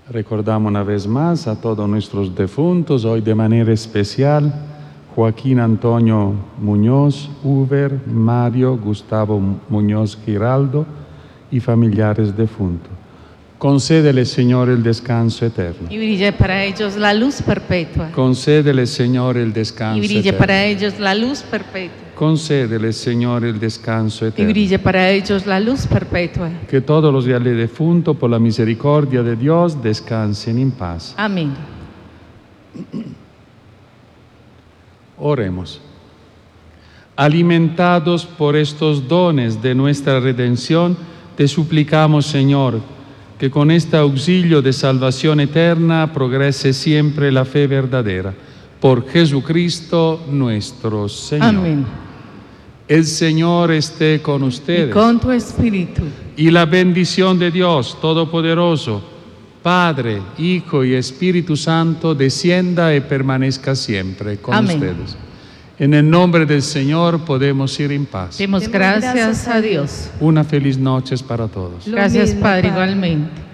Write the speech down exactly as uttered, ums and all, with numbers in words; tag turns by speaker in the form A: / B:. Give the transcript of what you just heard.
A: Recordamos una vez más a todos nuestros difuntos, hoy de manera especial, Joaquín Antonio Muñoz, Uber, Mario, Gustavo Muñoz Giraldo y familiares difuntos. Concédele, Señor, el descanso eterno.
B: Y brille para ellos la luz perpetua.
A: Concédele, Señor, el descanso
B: Y brille
A: eterno.
B: para ellos la luz perpetua.
A: Concédele, Señor, el descanso
B: Y
A: eterno.
B: brille para ellos la luz perpetua.
A: Que todos los días difuntos, por la misericordia de Dios, descansen en paz.
B: Amén.
A: Oremos. Alimentados por estos dones de nuestra redención, te suplicamos, Señor, que con este auxilio de salvación eterna progrese siempre la fe verdadera. Por Jesucristo nuestro Señor.
B: Amén.
A: El Señor esté con
B: Y
A: ustedes.
B: con tu espíritu.
A: Y la bendición de Dios Todopoderoso, Padre, Hijo y Espíritu Santo, descienda y permanezca siempre con
B: Amén.
A: ustedes. En el nombre del Señor podemos ir en paz.
B: Demos
C: Demos
B: gracias
C: gracias
B: a
C: a
B: Dios.
A: Una feliz noche para todos.
C: Lo
B: Gracias,
C: mismo,
B: Padre,
C: Padre.
B: igualmente.